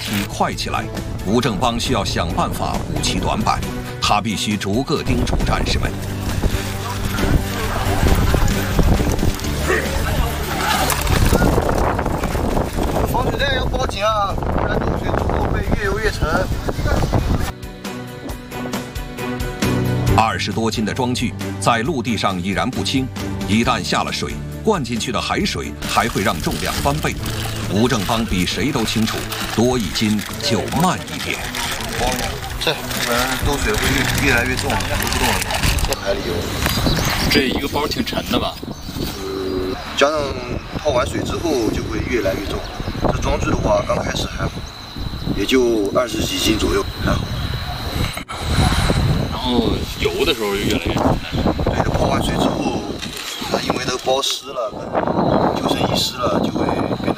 体快起来，吴正邦需要想办法补齐短板，他必须逐个叮嘱战士们。 防水带要包紧啊，不然漏水之后会越游越沉。 20多斤的装具在陆地上已然不轻，一旦下了水，灌进去的海水还会让重量翻倍。吴正邦比谁都清楚，多1斤就慢一点。 这不然漏水会越来越重，游不动了，在海里游。 这一个包挺沉的吧？ 加上泡完水之后就会越来越重。这装置的话，刚开始还好，也就20几斤左右，还好。 然后游的时候就越来越重。 对，泡完水之后，它因为都包湿了，救生衣湿了，就会变得。